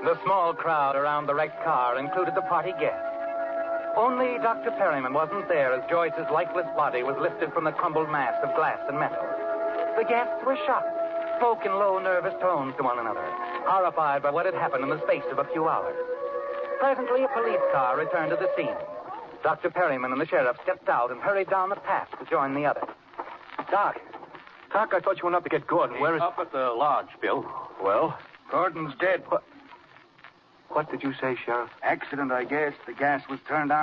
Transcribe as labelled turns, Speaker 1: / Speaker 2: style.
Speaker 1: The small crowd around the wrecked car included the party guests. Only Dr. Perryman wasn't there as Joyce's lifeless body was lifted from the crumbled mass of glass and metal. The guests were shocked, spoke in low, nervous tones to one another, horrified by what had happened in the space of a few hours. Presently, a police car returned to the scene. Dr. Perryman and the sheriff stepped out and hurried down the path to join the others.
Speaker 2: Doc, I thought you went up to get Gordon. Where is...
Speaker 3: Up at the lodge, Bill.
Speaker 2: Well?
Speaker 3: Gordon's dead.
Speaker 2: What did you say, Sheriff?
Speaker 3: Accident, I guess. The gas was turned on.